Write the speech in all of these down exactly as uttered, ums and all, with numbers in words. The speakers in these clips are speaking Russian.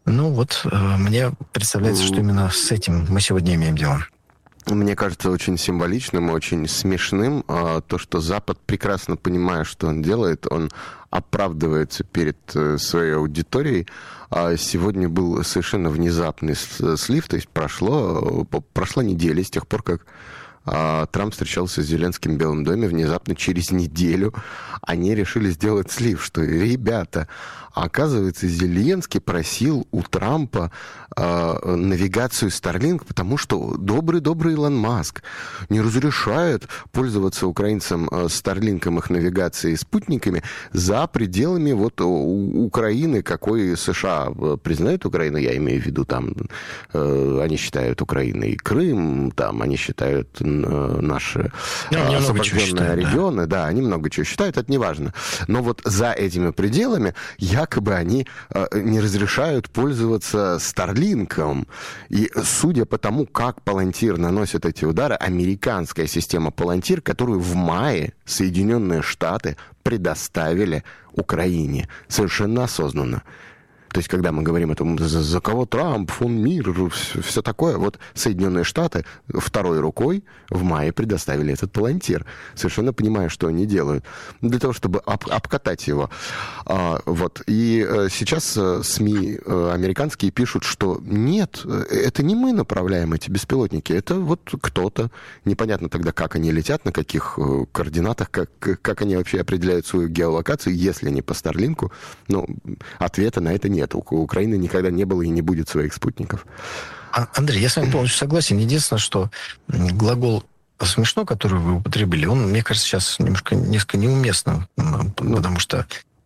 Ну вот, мне представляется, что именно с этим мы сегодня имеем дело. Мне кажется очень символичным, очень смешным то, что Запад, прекрасно понимая, что он делает, он оправдывается перед своей аудиторией. Сегодня был совершенно внезапный слив, то есть прошло, прошла неделя с тех пор, как Трамп встречался с Зеленским в Белом доме, внезапно через неделю они решили сделать слив, что, ребята, оказывается, Зеленский просил у Трампа э, навигацию Starlink, потому что добрый-добрый Илон Маск не разрешает пользоваться украинцам э, Starlink'ом, их навигацией спутниками за пределами вот у, Украины, какой США признают Украину, я имею в виду, там э, они считают Украиной Крым, там они считают э, наши э, освобожденные регионы, да. да, они много чего считают, это не важно. Но вот за этими пределами якобы они э, не разрешают пользоваться Starlink'ом. И судя по тому, как Palantir наносит эти удары, американская система Palantir, которую в мае Соединенные Штаты предоставили Украине совершенно осознанно. То есть, когда мы говорим, это, за, за кого Трамп, фон Мир, все, все такое, вот Соединенные Штаты второй рукой в мае предоставили этот Palantir, совершенно понимая, что они делают, для того, чтобы об, обкатать его. А, вот. И сейчас СМИ американские пишут, что нет, это не мы направляем эти беспилотники, это вот кто-то. Непонятно тогда, как они летят, на каких координатах, как, как они вообще определяют свою геолокацию, если не по Старлинку. Но ответа на это нет. Нет, у Украины никогда не было и не будет своих спутников. Андрей, я с вами полностью согласен. Единственное, что глагол «смешно», который вы употребили, он, мне кажется, сейчас немножко несколько неуместно, ну, потому что,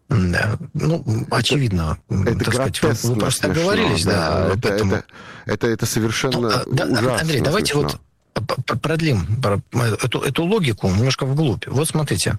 ну, очевидно, это так сказать, вы, вы просто оговорились, да. да это, поэтому... это, это, это совершенно ну, ужасно. Андрей, давайте смешно. вот продлим эту, эту логику немножко вглубь. Вот смотрите.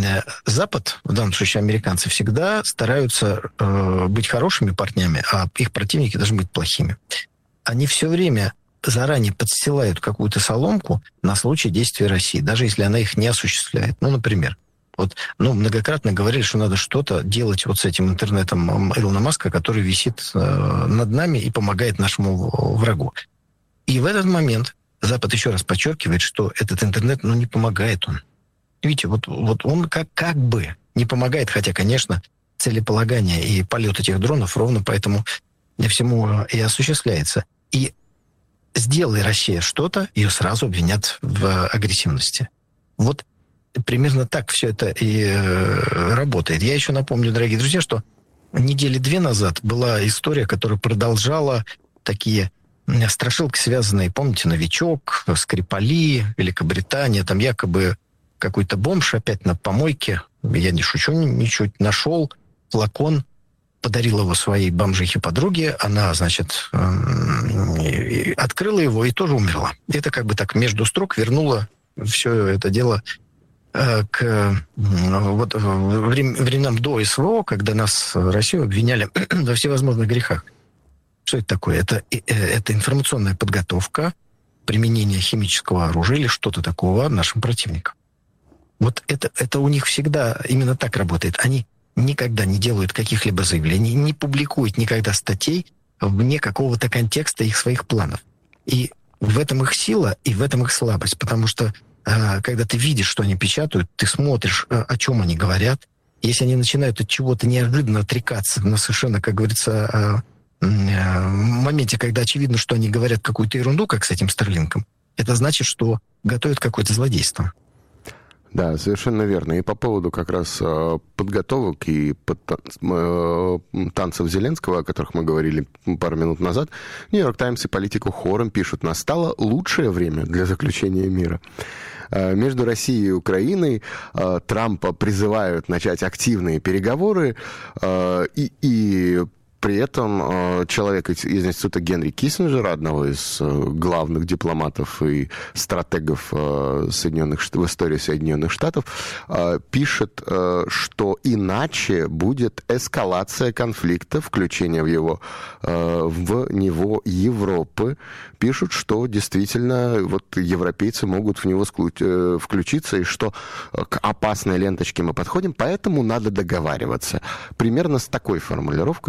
Запад, в данном случае американцы, всегда стараются э, быть хорошими партнерами, а их противники должны быть плохими. Они все время заранее подстилают какую-то соломку на случай действия России, даже если она их не осуществляет. Ну, например, вот, ну, многократно говорили, что надо что-то делать вот с этим интернетом Илона Маска, который висит э, над нами и помогает нашему врагу. И в этот момент Запад еще раз подчеркивает, что этот интернет, ну, не помогает он. Видите, вот, вот он как, как бы не помогает, хотя, конечно, целеполагание и полет этих дронов ровно поэтому всему и осуществляется. И сделай Россия что-то, ее сразу обвинят в агрессивности. Вот примерно так все это и работает. Я еще напомню, дорогие друзья, что недели две назад была история, которая продолжала такие страшилки, связанные, помните, «Новичок», «Скрипали», Великобритания, там якобы какой-то бомж опять на помойке, я не шучу, ничуть, нашел флакон, подарил его своей бомжихе-подруге, она, значит, открыла его и тоже умерла. Это как бы так между строк вернуло все это дело к вот, временам до СВО, когда нас, Россию, обвиняли во всевозможных грехах. Что это такое? Это, это информационная подготовка, применение химического оружия или что-то такого нашим противникам. Вот это, это у них всегда именно так работает. Они никогда не делают каких-либо заявлений, не публикуют никогда статей вне какого-то контекста их своих планов. И в этом их сила, и в этом их слабость. Потому что, э, когда ты видишь, что они печатают, ты смотришь, э, о чем они говорят. Если они начинают от чего-то неожиданно отрекаться на совершенно, как говорится, э, э, в моменте, когда очевидно, что они говорят какую-то ерунду, как с этим Старлинком, это значит, что готовят какое-то злодейство. Да, совершенно верно. И по поводу как раз э, подготовок и под, э, танцев Зеленского, о которых мы говорили пару минут назад, Нью-Йорк Таймс и Политику хором пишут: «Настало лучшее время для заключения мира». Э, между Россией и Украиной э, Трампа призывают начать активные переговоры, э, и, и при этом э, человек из, из института Генри Киссинджера, одного из э, главных дипломатов и стратегов э, Соединенных, в истории Соединенных Штатов, э, пишет, э, что иначе будет эскалация конфликта, включение в, его, э, в него Европы. Пишут, что действительно вот, европейцы могут в него склу- включиться, и что к опасной ленточке мы подходим, поэтому надо договариваться. Примерно с такой формулировкой вот в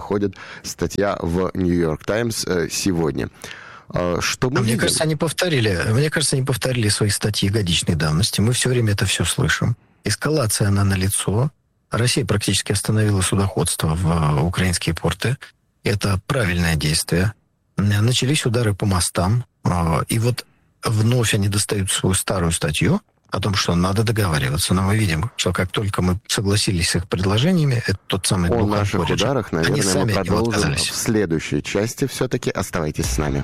выходит статья в «Нью-Йорк Таймс» сегодня. Что мы а мне видим? кажется, они повторили, мне кажется, они повторили свои статьи годичной давности. Мы все время это все слышим. Эскалация, она налицо. Россия практически остановила судоходство в украинские порты. Это правильное действие. Начались удары по мостам. И вот вновь они достают свою старую статью о том, что надо договариваться. Но мы видим, что как только мы согласились с их предложениями, это тот самый... О наших Бориджи, ударах, наверное, мы продолжим в следующей части. Все-таки оставайтесь с нами.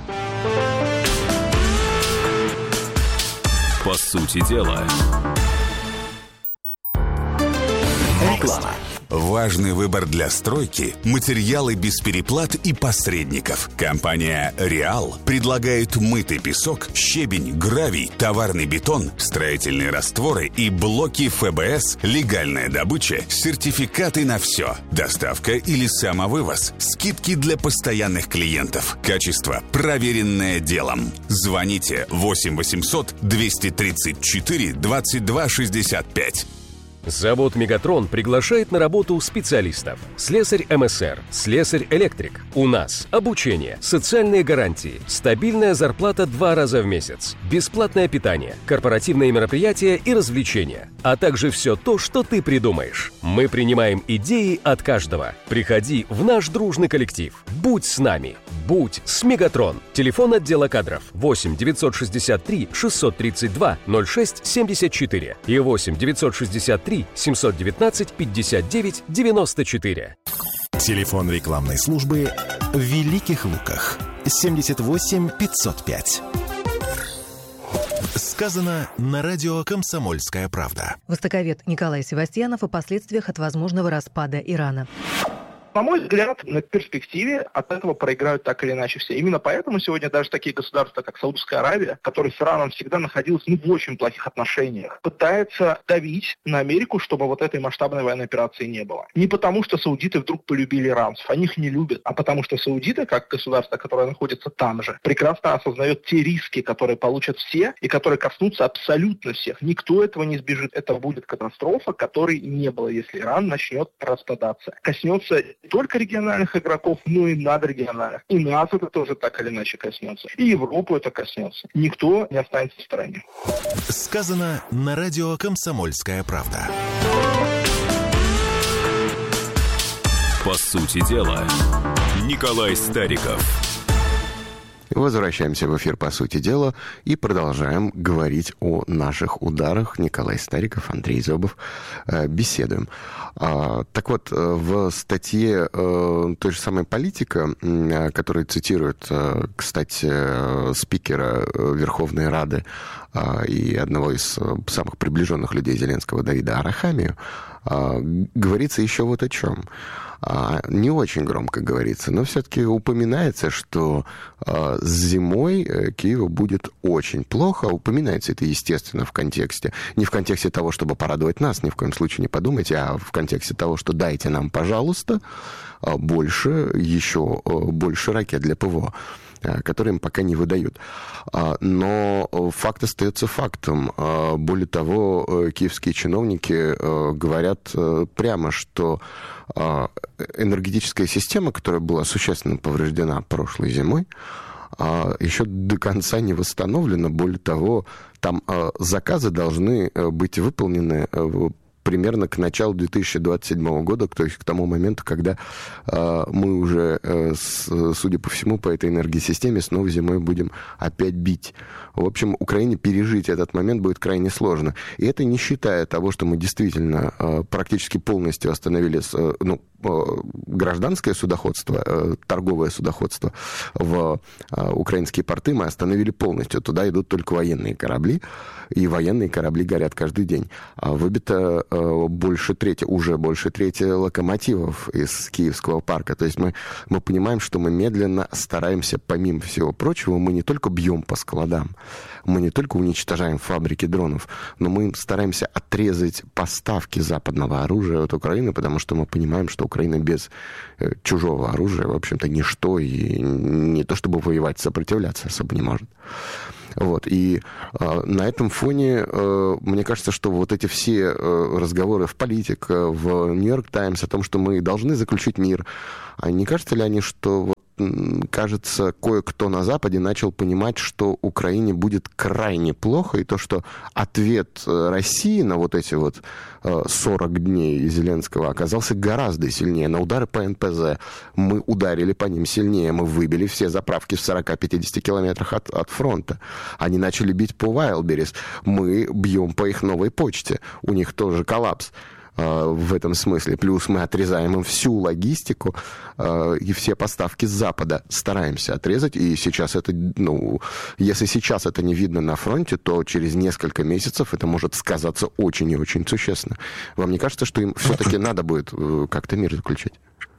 По сути дела. Реклама. Важный выбор для стройки – материалы без переплат и посредников. Компания «Реал» предлагает мытый песок, щебень, гравий, товарный бетон, строительные растворы и блоки эф бэ эс, легальная добыча, сертификаты на все, доставка или самовывоз, скидки для постоянных клиентов, качество, проверенное делом. Звоните восемь восемьсот двести тридцать четыре двадцать два шестьдесят пять. Завод «Мегатрон» приглашает на работу специалистов. Слесарь эм эс эр, слесарь-электрик. У нас обучение, социальные гарантии, стабильная зарплата два раза в месяц, бесплатное питание, корпоративные мероприятия и развлечения, а также все то, что ты придумаешь. Мы принимаем идеи от каждого. Приходи в наш дружный коллектив. Будь с нами. Будь с «Мегатрон». Телефон отдела кадров восемь девятьсот шестьдесят три шестьсот тридцать два ноль шесть семьдесят четыре и восемь девятьсот шестьдесят три семьсот девятнадцать пятьдесят девять девяносто четыре. Телефон рекламной службы в Великих Луках семьдесят восемь пятьсот пять. Сказано на радио «Комсомольская правда». Востоковед Николай Севастьянов о последствиях от возможного распада Ирана. На мой взгляд, на перспективе от этого проиграют так или иначе все. Именно поэтому сегодня даже такие государства, как Саудовская Аравия, которые с Ираном всегда находилась ну, в очень плохих отношениях, пытаются давить на Америку, чтобы вот этой масштабной военной операции не было. Не потому, что саудиты вдруг полюбили иранцев, они их не любят, а потому что саудиты, как государство, которое находится там же, прекрасно осознает те риски, которые получат все и которые коснутся абсолютно всех. Никто этого не избежит. Это будет катастрофа, которой не было, если Иран начнет распадаться. Коснется не только региональных игроков, но и надрегиональных. И нас это тоже так или иначе коснется. И Европу это коснется. Никто не останется в стороне. Сказано на радио «Комсомольская правда». По сути дела, Николай Стариков. Возвращаемся в эфир «По сути дела» и продолжаем говорить о наших ударах. Николай Стариков, Андрей Зобов. Беседуем. Так вот, в статье той же самой «Политика», которую цитирует, кстати, спикера Верховной Рады и одного из самых приближенных людей Зеленского Давида Арахамию, говорится еще вот о чем. Не очень громко говорится, но все-таки упоминается, что с зимой Киеву будет очень плохо. Упоминается это, естественно, в контексте. Не в контексте того, чтобы порадовать нас, ни в коем случае не подумайте, а в контексте того, что дайте нам, пожалуйста, больше, еще больше ракет для ПВО, которые им пока не выдают. Но факт остается фактом. Более того, киевские чиновники говорят прямо, что энергетическая система, которая была существенно повреждена прошлой зимой, еще до конца не восстановлена. Более того, там заказы должны быть выполнены примерно к началу две тысячи двадцать седьмого года, то есть к тому моменту, когда э, мы уже, э, с, судя по всему, по этой энергосистеме снова зимой будем опять бить. В общем, Украине пережить этот момент будет крайне сложно. И это не считая того, что мы действительно э, практически полностью остановили э, ну, э, гражданское судоходство, э, торговое судоходство в э, украинские порты мы остановили полностью. Туда идут только военные корабли, и военные корабли горят каждый день. Выбито больше трети, уже больше трети локомотивов из Киевского парка. То есть мы, мы понимаем, что мы медленно стараемся, помимо всего прочего, мы не только бьем по складам, мы не только уничтожаем фабрики дронов, но мы стараемся отрезать поставки западного оружия от Украины, потому что мы понимаем, что Украина без чужого оружия, в общем-то, ничто, и не то чтобы воевать, сопротивляться особо не может. Вот. И э, на этом фоне э, мне кажется, что вот эти все э, разговоры в политик, в Нью-Йорк Таймс о том, что мы должны заключить мир, а не кажется ли они, что вот, кажется, кое-кто на Западе начал понимать, что Украине будет крайне плохо, и то, что ответ России на вот эти вот сорок дней Зеленского оказался гораздо сильнее. На удары по эн пэ зэ мы ударили по ним сильнее, мы выбили все заправки в сорок-пятьдесят километрах от, от фронта. Они начали бить по Вайлдберрис, мы бьем по их новой почте, у них тоже коллапс в этом смысле. Плюс мы отрезаем им всю логистику э, и все поставки с Запада стараемся отрезать. И сейчас это, ну, если сейчас это не видно на фронте, то через несколько месяцев это может сказаться очень и очень существенно. Вам не кажется, что им все-таки надо будет э, как-то мир заключать?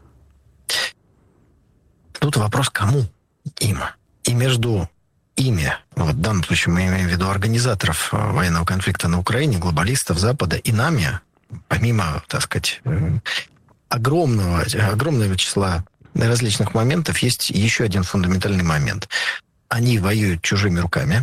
Тут вопрос, кому им? И между ими, вот в данном случае мы имеем в виду организаторов военного конфликта на Украине, глобалистов Запада, и нами, помимо, так сказать, огромного, огромного числа различных моментов, есть еще один фундаментальный момент. Они воюют чужими руками,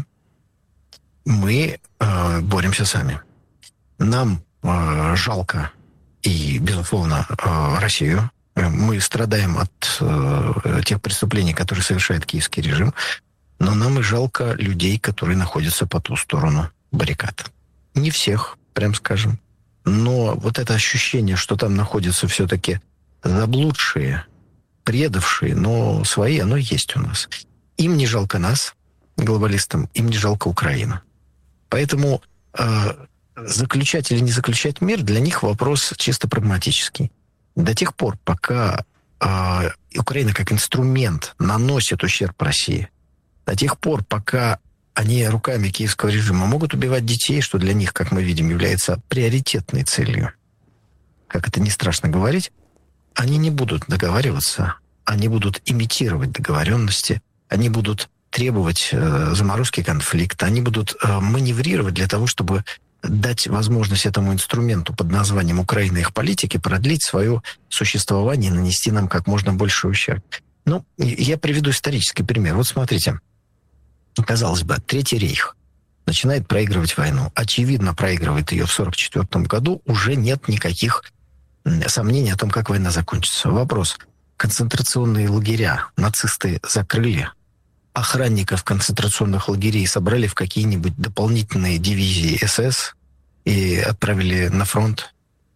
мы э, боремся сами. Нам э, жалко и, безусловно, э, Россию. Мы страдаем от э, тех преступлений, которые совершает киевский режим, но нам и жалко людей, которые находятся по ту сторону баррикад. Не всех, прям скажем. Но вот это ощущение, что там находятся все-таки заблудшие, предавшие, но свои, оно есть у нас. Им не жалко нас, глобалистам, им не жалко Украину. Поэтому э, заключать или не заключать мир, для них вопрос чисто прагматический. До тех пор, пока э, Украина как инструмент наносит ущерб России, до тех пор, пока они руками киевского режима могут убивать детей, что для них, как мы видим, является приоритетной целью. Как это не страшно говорить, они не будут договариваться, они будут имитировать договоренности, они будут требовать э, заморозки конфликта, они будут э, маневрировать для того, чтобы дать возможность этому инструменту под названием Украина их политики продлить свое существование и нанести нам как можно больше ущерб. Ну, я приведу исторический пример. Вот смотрите. Казалось бы, Третий рейх начинает проигрывать войну. Очевидно, проигрывает ее в сорок четвёртом году. Уже нет никаких сомнений о том, как война закончится. Вопрос. Концентрационные лагеря нацисты закрыли. Охранников концентрационных лагерей собрали в какие-нибудь дополнительные дивизии эс эс и отправили на фронт.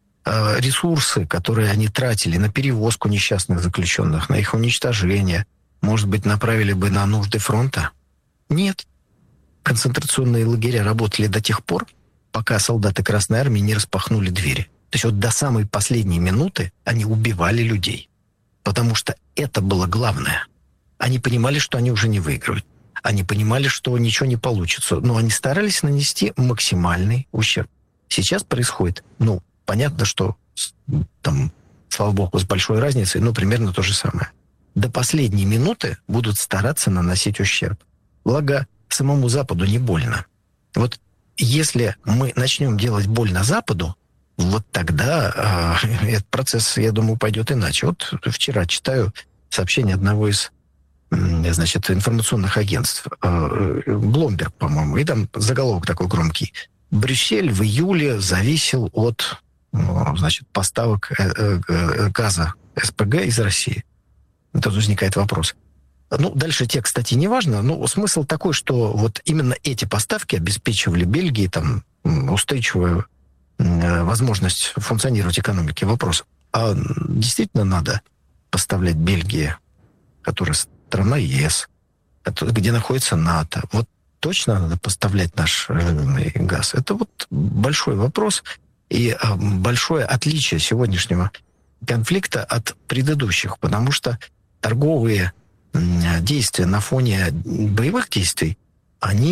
Ресурсы, которые они тратили на перевозку несчастных заключенных, на их уничтожение, может быть, направили бы на нужды фронта? Нет. Концентрационные лагеря работали до тех пор, пока солдаты Красной Армии не распахнули двери. То есть вот до самой последней минуты они убивали людей. Потому что это было главное. Они понимали, что они уже не выигрывают. Они понимали, что ничего не получится. Но они старались нанести максимальный ущерб. Сейчас происходит, ну, понятно, что там, слава богу, с большой разницей, но примерно то же самое. До последней минуты будут стараться наносить ущерб. Благо, самому Западу не больно. Вот если мы начнем делать больно Западу, вот тогда э, этот процесс, я думаю, пойдет иначе. Вот вчера читаю сообщение одного из э, значит, информационных агентств, Bloomberg, э, по-моему, и там заголовок такой громкий. Брюссель в июле зависел от э, значит, поставок э, э, газа эс пэ гэ из России. Тут возникает вопрос. Ну, дальше текст, кстати, не важно, но смысл такой, что вот именно эти поставки обеспечивали Бельгии там устойчивую э, возможность функционировать экономике. Вопрос, а действительно надо поставлять Бельгии, которая страна е эс, где находится НАТО, вот точно надо поставлять наш жирный газ? Это вот большой вопрос и э, большое отличие сегодняшнего конфликта от предыдущих, потому что торговые действия на фоне боевых действий, они,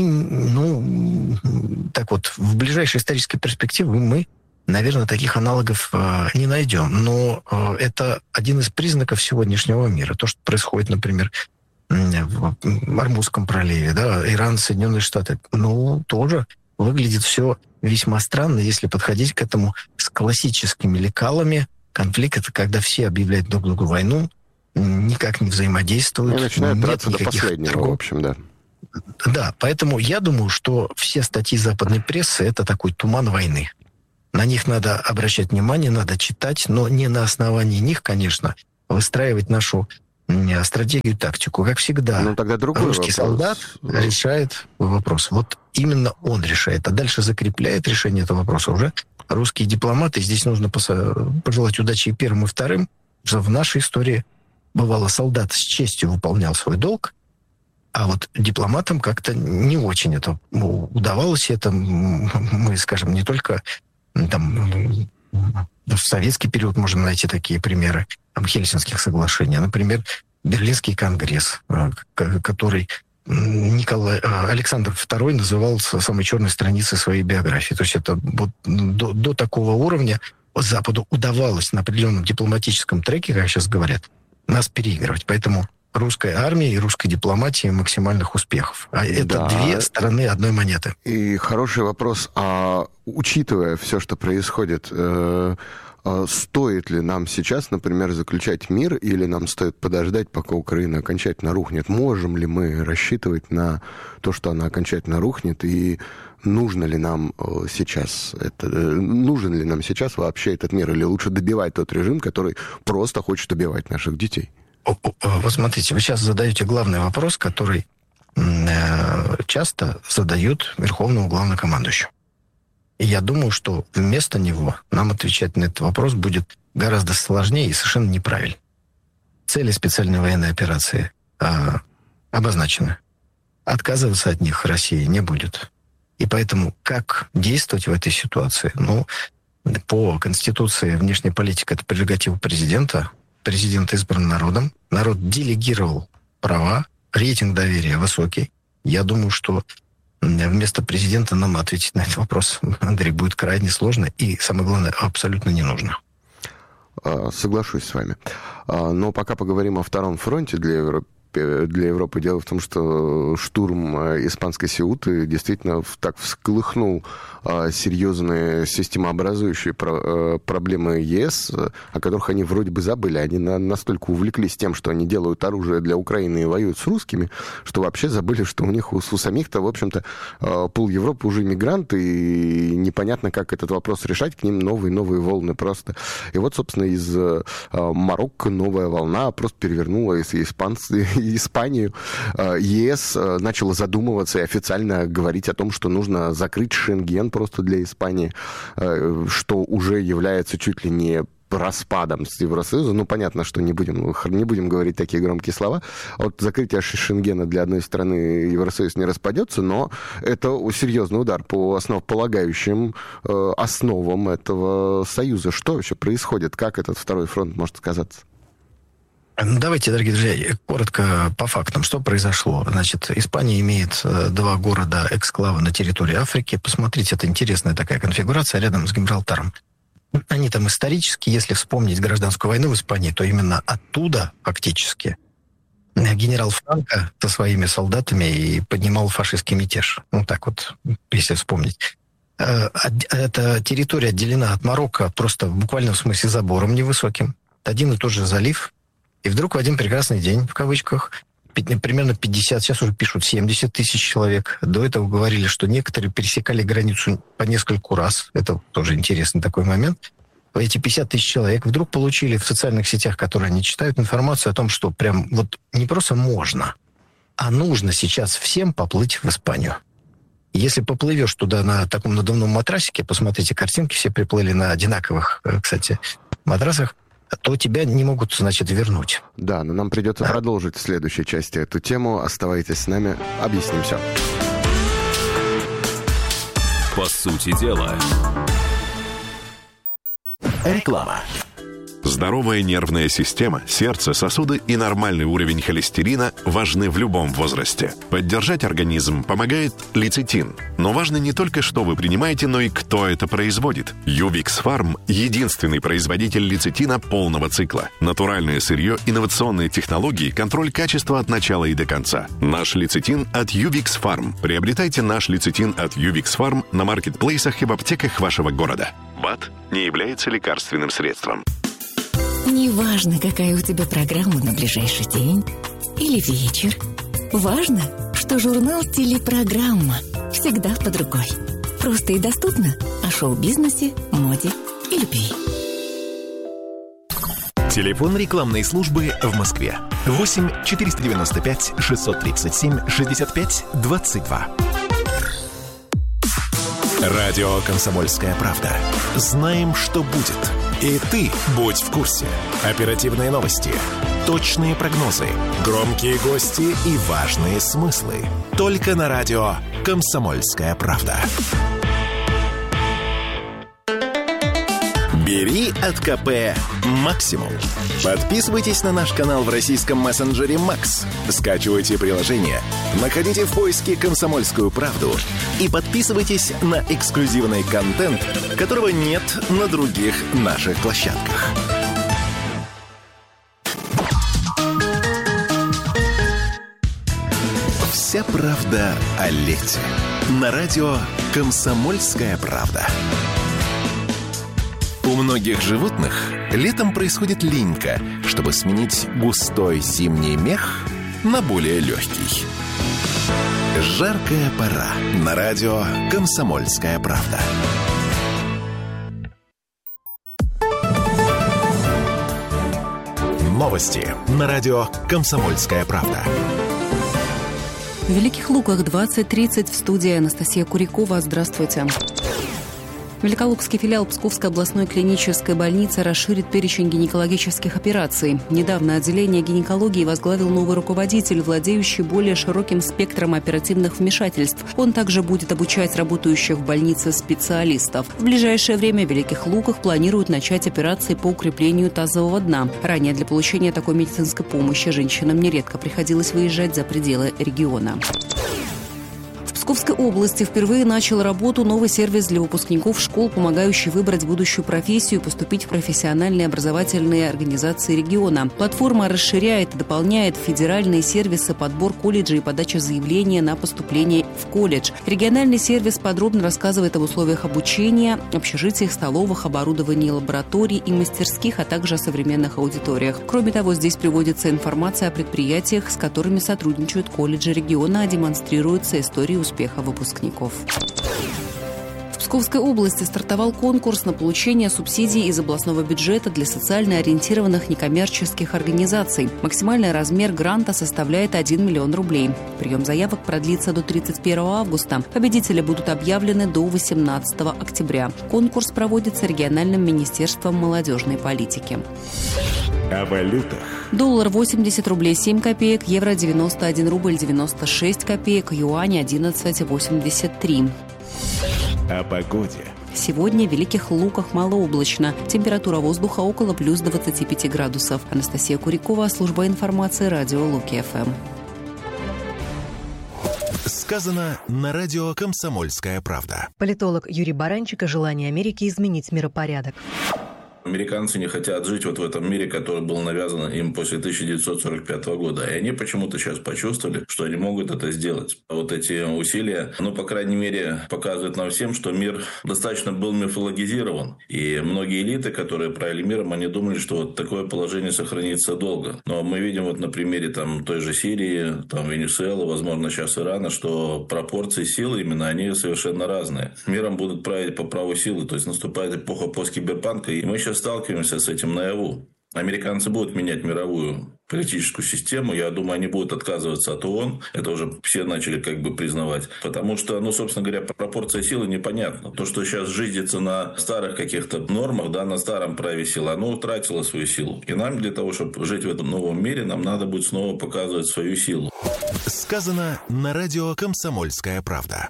ну, так вот, в ближайшей исторической перспективе мы, наверное, таких аналогов э, не найдем. Но э, это один из признаков сегодняшнего мира. То, что происходит, например, в Ормузском проливе, да, Иран, Соединенные Штаты, ну, тоже выглядит все весьма странно, если подходить к этому с классическими лекалами. Конфликт — это когда все объявляют друг другу войну, никак не взаимодействуют. И начинают драться до последнего, торгов. В общем, да. Да, поэтому я думаю, что все статьи западной прессы – это такой туман войны. На них надо обращать внимание, надо читать, но не на основании них, конечно, выстраивать нашу стратегию, тактику. Как всегда, ну, тогда другой русский вопрос. солдат решает вопрос. Вот именно он решает, а дальше закрепляет решение этого вопроса уже русские дипломаты. Здесь нужно пожелать удачи и первым, и вторым, что в нашей истории бывало, солдат с честью выполнял свой долг, а вот дипломатам как-то не очень это удавалось. Это мы, скажем, не только там, в советский период можем найти такие примеры там, Хельсинских соглашений. Например, Берлинский конгресс, который Николай, Александр второй называл самой черной страницей своей биографии. То есть это вот до, до такого уровня Западу удавалось на определенном дипломатическом треке, как сейчас говорят, нас переигрывать. Поэтому русской армии и русской дипломатии максимальных успехов. А это да. две стороны одной монеты. И хороший вопрос. А учитывая все, что происходит, э, э, стоит ли нам сейчас, например, заключать мир, или нам стоит подождать, пока Украина окончательно рухнет? Можем ли мы рассчитывать на то, что она окончательно рухнет, и нужно ли нам сейчас это, нужен ли нам сейчас вообще этот мир, или лучше добивать тот режим, который просто хочет убивать наших детей? Вот смотрите, вы сейчас задаете главный вопрос, который часто задают верховному главнокомандующему. И я думаю, что вместо него нам отвечать на этот вопрос будет гораздо сложнее и совершенно неправильно. Цели специальной военной операции а, обозначены. Отказываться от них Россия не будет. И поэтому как действовать в этой ситуации? Ну, по Конституции внешняя политика – это прерогатива президента. Президент избран народом. Народ делегировал права. Рейтинг доверия высокий. Я думаю, что вместо президента нам ответить на этот вопрос, Андрей, будет крайне сложно и, самое главное, абсолютно не нужно. Соглашусь с вами. Но пока поговорим о втором фронте для Европы. Для Европы. Дело в том, что штурм испанской Сеуты действительно так всколыхнул серьезные системообразующие проблемы ЕС, о которых они вроде бы забыли. Они настолько увлеклись тем, что они делают оружие для Украины и воюют с русскими, что вообще забыли, что у них у, у самих-то, в общем-то, пол Европы уже мигранты, и непонятно, как этот вопрос решать, к ним новые-новые волны просто. И вот, собственно, из Марокко новая волна просто перевернула из испанцы Испанию. ЕС начала задумываться и официально говорить о том, что нужно закрыть Шенген просто для Испании, что уже является чуть ли не распадом с Евросоюза. Ну, понятно, что не будем, не будем говорить такие громкие слова. Вот закрытие Шенгена для одной страны Евросоюз не распадется, но это серьезный удар по основополагающим э, основам этого союза. Что вообще происходит? Как этот второй фронт может сказаться? Давайте, дорогие друзья, коротко по фактам. Что произошло? Значит, Испания имеет два города-эксклава на территории Африки. Посмотрите, это интересная такая конфигурация рядом с Гибралтаром. Они там исторически, если вспомнить гражданскую войну в Испании, то именно оттуда фактически генерал Франко со своими солдатами и поднимал фашистский мятеж. Ну так вот, если вспомнить. Эта территория отделена от Марокко просто в буквальном смысле забором невысоким. Один и тот же залив. И вдруг в один прекрасный день, в кавычках, примерно пятьдесят, сейчас уже пишут семьдесят тысяч человек. До этого говорили, что некоторые пересекали границу по нескольку раз. Это тоже интересный такой момент. Эти пятьдесят тысяч человек вдруг получили в социальных сетях, которые они читают, информацию о том, что прям вот не просто можно, а нужно сейчас всем поплыть в Испанию. Если поплывешь туда на таком надувном матрасике, посмотрите, картинки все приплыли на одинаковых, кстати, матрасах, то тебя не могут, значит, вернуть. Да, но нам придется да. продолжить в следующей части эту тему. Оставайтесь с нами, объясним все. По сути дела. Реклама. Здоровая нервная система, сердце, сосуды и нормальный уровень холестерина важны в любом возрасте. Поддержать организм помогает лецитин. Но важно не только, что вы принимаете, но и кто это производит. Ювикс Фарм – единственный производитель лецитина полного цикла. Натуральное сырье, инновационные технологии, контроль качества от начала и до конца. Наш лецитин от Ювикс Фарм. Приобретайте наш лецитин от Ювикс Фарм на маркетплейсах и в аптеках вашего города. БАД не является лекарственным средством. Неважно, какая у тебя программа на ближайший день или вечер. Важно, что что журнал «Телепрограмма» всегда под рукой. Просто и доступно о шоу-бизнесе, моде и любви. Телефон рекламной службы в Москве. восемь четыреста девяносто пять шестьсот тридцать семь шестьдесят пять двадцать два. Радио «Комсомольская правда». Знаем, что будет. И ты будь в курсе. Оперативные новости, точные прогнозы, громкие гости и важные смыслы. Только на радио «Комсомольская правда». Бери от КП максимум. Подписывайтесь на наш канал в российском мессенджере Макс. Скачивайте приложение, находите в поиске «Комсомольскую правду» и подписывайтесь на эксклюзивный контент, которого нет на других наших площадках. Вся правда о лете. На радио «Комсомольская правда». У многих животных летом происходит линька, чтобы сменить густой зимний мех на более легкий. Жаркая пора. На радио «Комсомольская правда». Новости на радио «Комсомольская правда». В Великих Луках двадцать тридцать, в студии Анастасия Курякова. Здравствуйте. Великолукский филиал Псковской областной клинической больницы расширит перечень гинекологических операций. Недавно отделение гинекологии возглавил новый руководитель, владеющий более широким спектром оперативных вмешательств. Он также будет обучать работающих в больнице специалистов. В ближайшее время в Великих Луках планируют начать операции по укреплению тазового дна. Ранее для получения такой медицинской помощи женщинам нередко приходилось выезжать за пределы региона. В Псковской области впервые начал работу новый сервис для выпускников школ, помогающий выбрать будущую профессию и поступить в профессиональные образовательные организации региона. Платформа расширяет и дополняет федеральные сервисы подбор колледжа и подача заявления на поступление в колледж. Региональный сервис подробно рассказывает об условиях обучения, общежитиях, столовых, оборудовании лабораторий и мастерских, а также о современных аудиториях. Кроме того, здесь приводится информация о предприятиях, с которыми сотрудничают колледжи региона, а демонстрируются истории успеха выпускников. В Псковской области стартовал конкурс на получение субсидий из областного бюджета для социально ориентированных некоммерческих организаций. Максимальный размер гранта составляет один миллион рублей. Прием заявок продлится до тридцать первого августа. Победители будут объявлены до восемнадцатого октября. Конкурс проводится региональным министерством молодежной политики. О валютах. Доллар восемьдесят рублей семь копеек, евро девяносто один рубль девяносто шесть копеек, юань одиннадцать восемьдесят три. О погоде. Сегодня в Великих Луках малооблачно. Температура воздуха около плюс двадцати пяти градусов. Анастасия Курякова, служба информации, радио Луки-ФМ. Сказано на радио «Комсомольская правда». Политолог Юрий Баранчик о желании Америки изменить миропорядок. Американцы не хотят жить вот в этом мире, который был навязан им после тысяча девятьсот сорок пятого года. И они почему-то сейчас почувствовали, что они могут это сделать. Вот эти усилия, ну, по крайней мере, показывают нам всем, что мир достаточно был мифологизирован. И многие элиты, которые правили миром, они думали, что вот такое положение сохранится долго. Но мы видим вот на примере там, той же Сирии, там, Венесуэлы, возможно, сейчас Ирана, что пропорции силы именно, они совершенно разные. Миром будут править по праву силы. То есть наступает эпоха посткиберпанка, и мы сейчас сталкиваемся с этим наяву. Американцы будут менять мировую политическую систему. Я думаю, они будут отказываться от ООН. Это уже все начали как бы признавать. Потому что, ну, собственно говоря, пропорция силы непонятна. То, что сейчас жизнится на старых каких-то нормах, да, на старом праве силы, оно утратило свою силу. И нам для того, чтобы жить в этом новом мире, нам надо будет снова показывать свою силу. Сказано на радио «Комсомольская правда».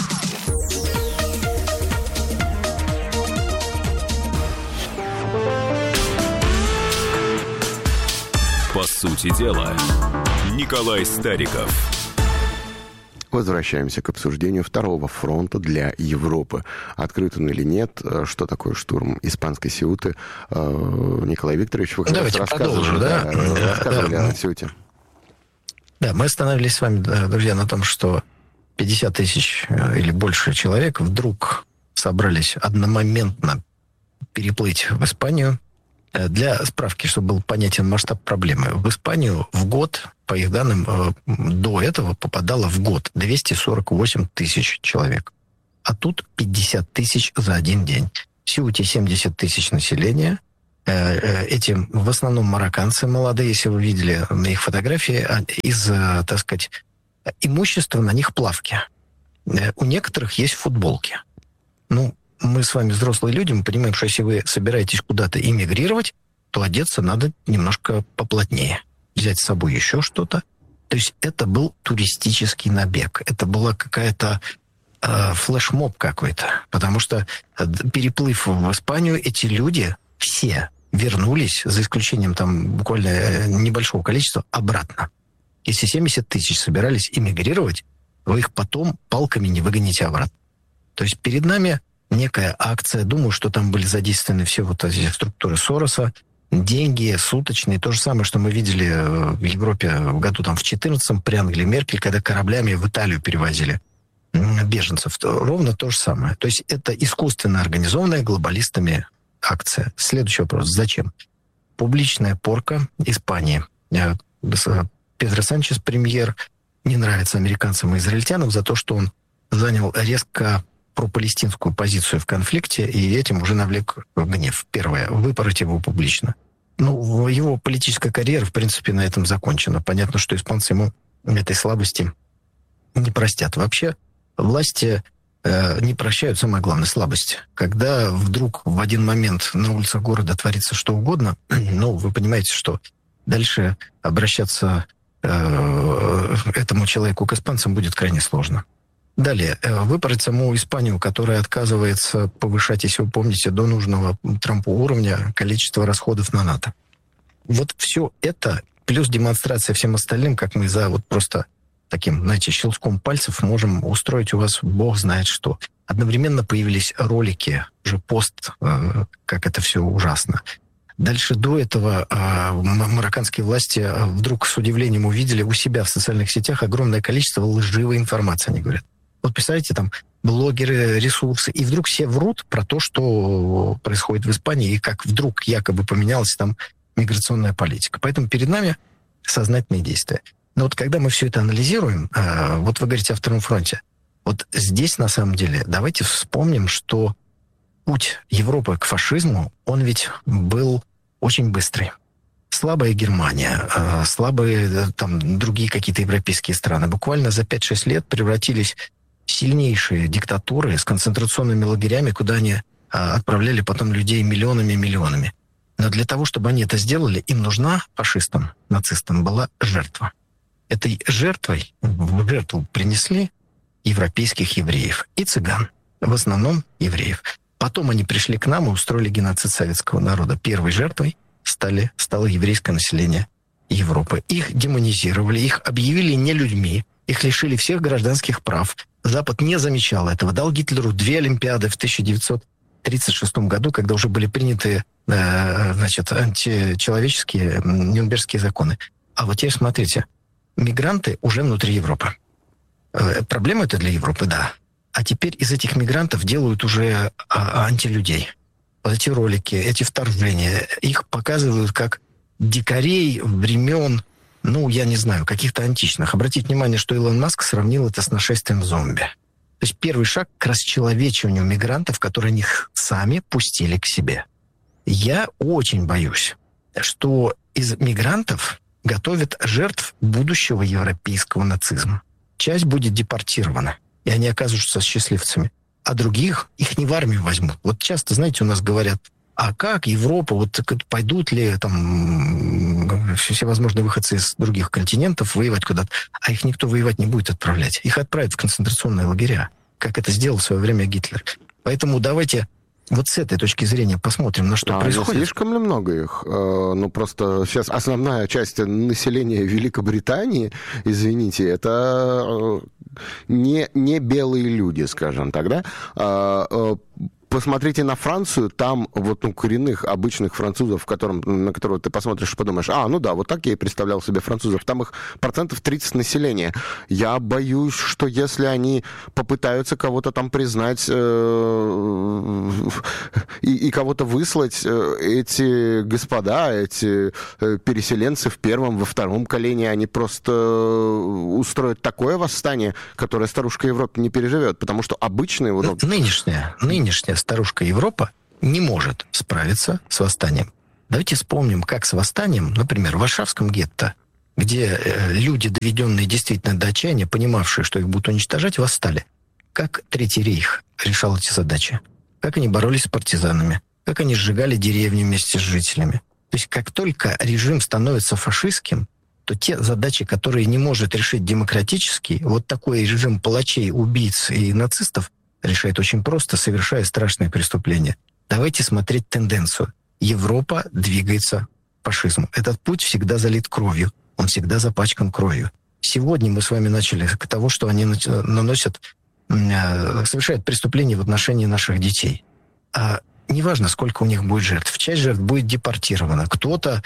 По сути дела, Николай Стариков. Возвращаемся к обсуждению второго фронта для Европы. Открыт он или нет? Что такое штурм испанской Сеуты? Николай Викторович, вы как раз рассказывали, да? Да, рассказывали да, о Сеуте. Да, мы остановились с вами, друзья, на том, что пятьдесят тысяч или больше человек вдруг собрались одномоментно переплыть в Испанию. Для справки, чтобы был понятен масштаб проблемы, в Испанию в год, по их данным, до этого попадало в год двести сорок восемь тысяч человек. А тут пятьдесят тысяч за один день. В Сеуте семьдесят тысяч населения. Эти в основном марокканцы молодые, если вы видели их фотографии, из, так сказать, имущества на них плавки. У некоторых есть футболки. Ну, мы с вами взрослые люди, мы понимаем, что если вы собираетесь куда-то эмигрировать, то одеться надо немножко поплотнее. Взять с собой еще что-то. То есть это был туристический набег. Это была какая-то э, флешмоб какой-то. Потому что, переплыв в Испанию, эти люди все вернулись, за исключением там буквально небольшого количества, обратно. Если семьдесят тысяч собирались эмигрировать, вы их потом палками не выгоните обратно. То есть перед нами некая акция. Думаю, что там были задействованы все вот эти структуры Сороса, деньги суточные. То же самое, что мы видели в Европе в году там, в четырнадцатом при Ангеле Меркель, когда кораблями в Италию перевозили беженцев. Ровно то же самое. То есть это искусственно организованная глобалистами акция. Следующий вопрос. Зачем? Публичная порка Испании. Педро Санчес, премьер, не нравится американцам и израильтянам за то, что он занял резко пропалестинскую позицию в конфликте, и этим уже навлек гнев. Первое. Выпороть его публично. Ну, его политическая карьера, в принципе, на этом закончена. Понятно, что испанцы ему этой слабости не простят. Вообще, власти э, не прощают, самое главное, слабость. Когда вдруг в один момент на улицах города творится что угодно, ну, вы понимаете, что дальше обращаться э, этому человеку к испанцам будет крайне сложно. Далее, выпороть саму Испанию, которая отказывается повышать, если вы помните, до нужного Трампу уровня количество расходов на НАТО. Вот все это, плюс демонстрация всем остальным, как мы за вот просто таким, знаете, щелчком пальцев можем устроить у вас бог знает что. Одновременно появились ролики, уже пост, как это все ужасно. Дальше до этого марокканские власти вдруг с удивлением увидели у себя в социальных сетях огромное количество лживой информации, они говорят. Вот представляете, там блогеры, ресурсы, и вдруг все врут про то, что происходит в Испании, и как вдруг якобы поменялась там миграционная политика. Поэтому перед нами сознательные действия. Но вот когда мы все это анализируем, вот вы говорите о Втором фронте, вот здесь на самом деле давайте вспомним, что путь Европы к фашизму, он ведь был очень быстрый. Слабая Германия, слабые там другие какие-то европейские страны буквально за пять-шесть лет превратились в сильнейшие диктатуры с концентрационными лагерями, куда они отправляли потом людей миллионами и миллионами. Но для того, чтобы они это сделали, им нужна фашистам, нацистам была жертва. Этой жертвой в жертву принесли европейских евреев и цыган, в основном евреев. Потом они пришли к нам и устроили геноцид советского народа. Первой жертвой стали, стало еврейское население Европы. Их демонизировали, их объявили не людьми, их лишили всех гражданских прав. Запад не замечал этого. Дал Гитлеру две Олимпиады в тысяча девятьсот тридцать шестом году, когда уже были приняты э, значит, античеловеческие Нюрнбергские законы. А вот теперь смотрите, мигранты уже внутри Европы. Э, проблема это для Европы, да. А теперь из этих мигрантов делают уже а, антилюдей. Вот эти ролики, эти вторжения, их показывают как дикарей времен, ну, я не знаю, каких-то античных. Обратите внимание, что Илон Маск сравнил это с нашествием зомби. То есть первый шаг к расчеловечиванию мигрантов, которые они сами пустили к себе. Я очень боюсь, что из мигрантов готовят жертв будущего европейского нацизма. Часть будет депортирована, и они окажутся счастливцами. А других, их не в армию возьмут. Вот часто, знаете, у нас говорят, а как Европа, вот пойдут ли там всевозможные выходцы из других континентов воевать куда-то, а их никто воевать не будет отправлять. Их отправят в концентрационные лагеря, как это сделал в свое время Гитлер. Поэтому давайте вот с этой точки зрения посмотрим, на что а происходит. Не слишком ли много их? Ну, просто сейчас основная часть населения Великобритании, извините, это не, не белые люди, скажем так, да? посмотрите на Францию, там вот ну, коренных, обычных французов, которым, на которого ты посмотришь и подумаешь, а, ну да, вот так я и представлял себе французов, там их процентов тридцать населения. Я боюсь, что если они попытаются кого-то там признать э, и, и кого-то выслать, э, эти господа, эти э, переселенцы в первом, во втором колене, они просто устроят такое восстание, которое старушка Европа не переживет, потому что обычные... Вот, нынешняя, нынешняя старушка Европа не может справиться с восстанием. Давайте вспомним, как с восстанием, например, в Варшавском гетто, где э, люди, доведенные действительно до отчаяния, понимавшие, что их будут уничтожать, восстали. Как Третий рейх решал эти задачи? Как они боролись с партизанами? Как они сжигали деревни вместе с жителями? То есть как только режим становится фашистским, то те задачи, которые не может решить демократический, вот такой режим палачей, убийц и нацистов решает очень просто, совершая страшные преступления. Давайте смотреть тенденцию. Европа двигается к фашизму. Этот путь всегда залит кровью. Он всегда запачкан кровью. Сегодня мы с вами начали с того, что они наносят, совершают преступления в отношении наших детей. А неважно, сколько у них будет жертв. Часть жертв будет депортирована. Кто-то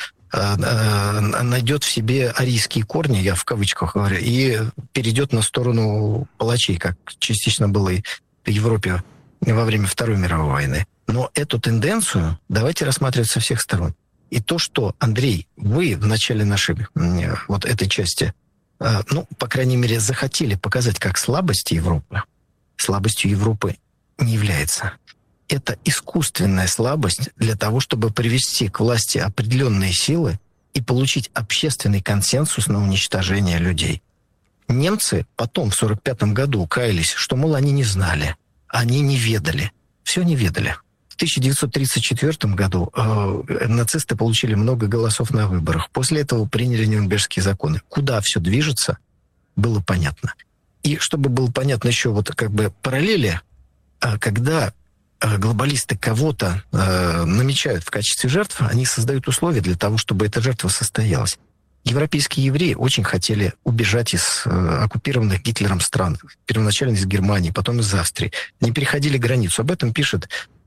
найдет в себе арийские корни, я в кавычках говорю, и перейдет на сторону палачей, как частично было и в Европе во время Второй мировой войны. Но эту тенденцию давайте рассматривать со всех сторон. И то, что, Андрей, вы в начале нашей вот этой части, ну, по крайней мере, захотели показать как слабость Европы, слабостью Европы не является. Это искусственная слабость для того, чтобы привести к власти определенные силы и получить общественный консенсус на уничтожение людей. Немцы потом, в сорок пятом году, каялись, что, мол, они не знали, они не ведали. Все не ведали. В тысяча девятьсот тридцать четвёртом году э, нацисты получили много голосов на выборах. После этого приняли Нюрнбергские законы. Куда все движется, было понятно. И чтобы было понятно еще вот как бы параллели, э, когда э, глобалисты кого-то э, намечают в качестве жертв, они создают условия для того, чтобы эта жертва состоялась. Европейские евреи очень хотели убежать из э, оккупированных Гитлером стран. Первоначально из Германии, потом из Австрии. Они переходили границу. Об этом пишет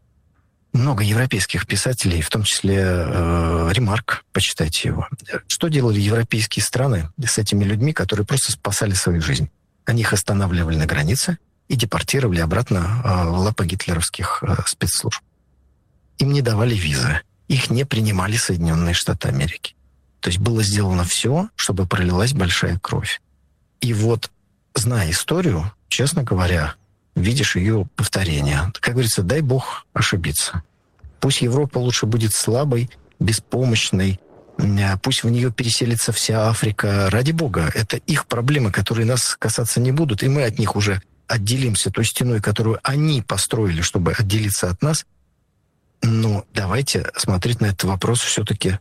много европейских писателей, в том числе э, Ремарк, почитайте его. Что делали европейские страны с этими людьми, которые просто спасали свою жизнь? Они их останавливали на границе и депортировали обратно э, в лапы гитлеровских э, спецслужб. Им не давали визы. Их не принимали Соединенные Штаты Америки. То есть было сделано все, чтобы пролилась большая кровь. И вот, зная историю, честно говоря, видишь ее повторение. Как говорится, дай бог ошибиться. Пусть Европа лучше будет слабой, беспомощной, пусть в нее переселится вся Африка. Ради бога, это их проблемы, которые нас касаться не будут, и мы от них уже отделимся той стеной, которую они построили, чтобы отделиться от нас. Но давайте смотреть на этот вопрос все-таки